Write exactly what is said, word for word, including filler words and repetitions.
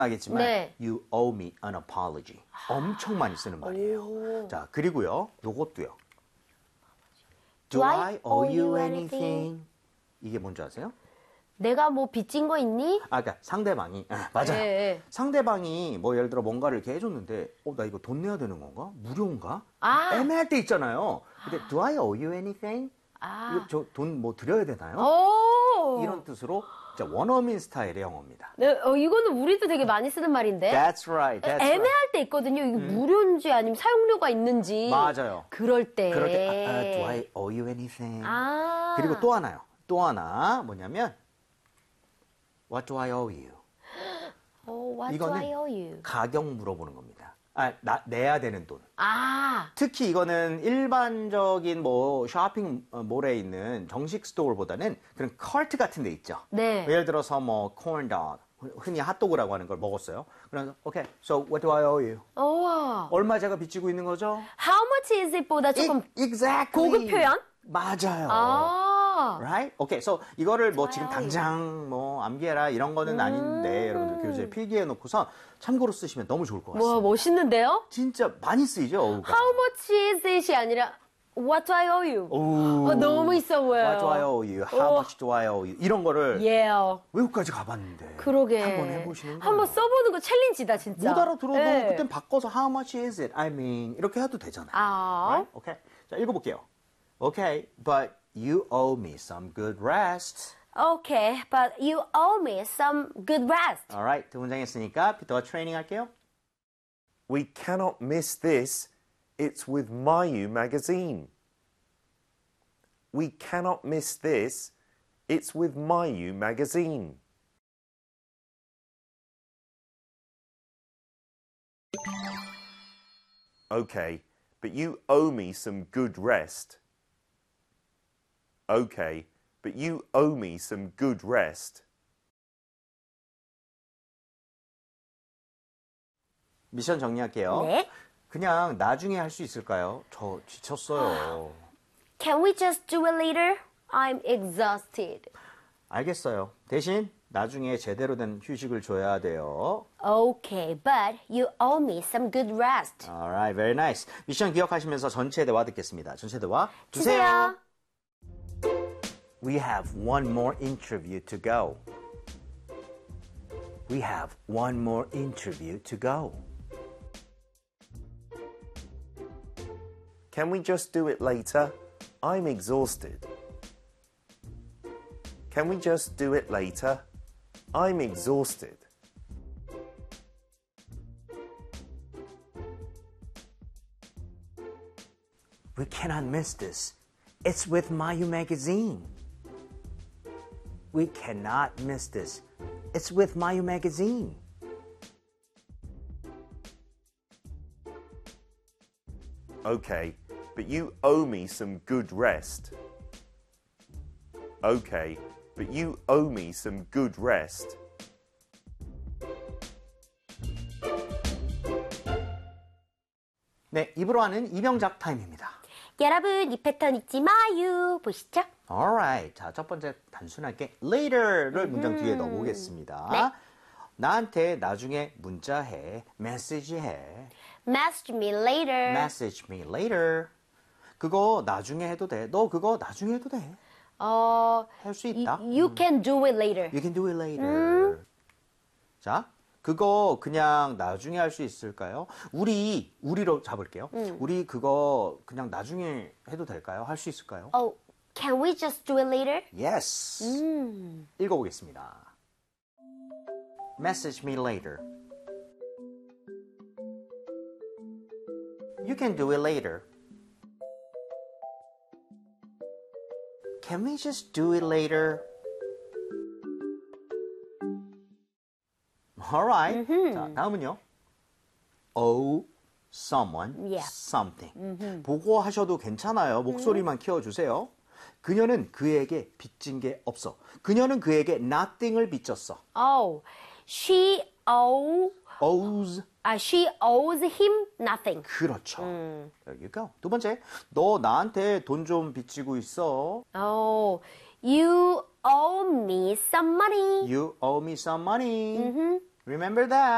알겠지만 네. you owe me an apology. 엄청 많이 쓰는 말이에요. 오. 자, 그리고요. 요것도요. Do Do I I owe owe you you anything? anything? 이게 뭔지 아세요? 내가 뭐 빚진 거 있니? 아, 그러니까 상대방이 아, 맞아요. 네. 상대방이 뭐 예를 들어 뭔가를 이렇게 해줬는데, 어, 나 이거 돈 내야 되는 건가? 무료인가? 아. 애매할 때 있잖아요. 근데 do I owe you anything? 아. 이거 저 돈 뭐 드려야 되나요? 오. 이런 뜻으로 진짜 원어민 스타일의 영어입니다. 네, 어, 이거는 우리도 되게 많이 쓰는 말인데. That's right. That's 애매할 right. 때 있거든요. 이게 무료인지 아니면 사용료가 있는지. 맞아요. 그럴 때. 그럴 때 아, 아, do I owe you anything? 아. 그리고 또 하나요. 또 하나 뭐냐면 What do I owe you? Oh, what do 이거는 I owe you? 가격 물어보는 겁니다. 아, 나, 내야 되는 돈. 아. 특히 이거는 일반적인 뭐 쇼핑몰에 있는 정식 스토어보다는 그런 카트 같은 데 있죠. 네. 예를 들어서 뭐 corndog, 흔히 핫도그라고 하는 걸 먹었어요. 그래서 okay, so what do I owe you? 우와. 얼마 제가 빚지고 있는 거죠? How much is it보다 조금 E- exactly. 고급 표현? 맞아요. 아. Right? Okay, so 이거를 뭐 지금 아유. 당장 뭐 암기해라 이런 거는 음. 아닌데 여러분들 교재에 필기해 놓고서 참고로 쓰시면 너무 좋을 것 같습니다. 와, 멋있는데요? 진짜 많이 쓰이죠, 어우가. How much is it이 아니라 What do I owe you? 오. 어, 너무 있어 보여요. What do I owe you? How 어. much do I owe you? 이런 거를 Yeah. 외국까지 가봤는데 그러게. 한번 해보시는 거예요. 한번 써보는 거 챌린지다, 진짜. 못 알아들어도 네. 그땐 바꿔서 How much is it? I mean 이렇게 해도 되잖아요. 아. Right? Okay. 자, 읽어볼게요. Okay, but you owe me some good rest. Okay, but you owe me some good rest. Alright, 두 문장 했으니까 피터가 트레이닝 할게요. We cannot miss this. It's with Mayu magazine. We cannot miss this. It's with Mayu magazine. Okay, but you owe me some good rest. Okay, but you owe me some good rest. 미션 정리할게요. 네. 그냥 나중에 할 수 있을까요? 저 지쳤어요. Can we just do it later? I'm exhausted. 알겠어요. 대신 나중에 제대로 된 휴식을 줘야 돼요. Okay, but you owe me some good rest. Alright, very nice. 미션 기억하시면서 전체 대화 듣겠습니다. 전체 대화 주세요. We have one more interview to go. We have one more interview to go. Can we just do it later? I'm exhausted. Can we just do it later? I'm exhausted. We cannot miss this. It's with Mayu magazine. We cannot miss this. It's with Mayu magazine. Okay, but you owe me some good rest. Okay, but you owe me some good rest. 네, 입으로 하는 이병작 타임입니다. 여러분, 이 패턴 잊지 마요. 보시죠. Alright. 자, 첫 번째 단순하게 later를 문장 뒤에 넣어보겠습니다. 네. 나한테 나중에 문자해, 메시지해, Message me later. message me later. 그거 나중에 해도 돼. 너 그거 나중에 해도 돼. 어, 할 수 y- 있다. you can do it later. You can do it later. 자, 그거 그냥 나중에 할 수 있을까요? 우리, 우리로 잡을게요. 우리 그거 그냥 나중에 해도 될까요? 할 수 있을까요? Oh, can we just do it later? Yes. 읽어보겠습니다. Message me later. You can do it later. Can we just do it later? Alright. 자, 다음은요. Owe someone Yeah. something. 보고 하셔도 괜찮아요. 목소리만 키워주세요. 그녀는 그에게 빚진 게 없어. 그녀는 그에게 nothing을 빚졌어. Oh, she owe, Owes. uh, she owes him nothing. 그렇죠. There you go. 두 번째. 너 나한테 돈 좀 빚지고 있어. Oh, you owe me some money. You owe me some money. Remember that.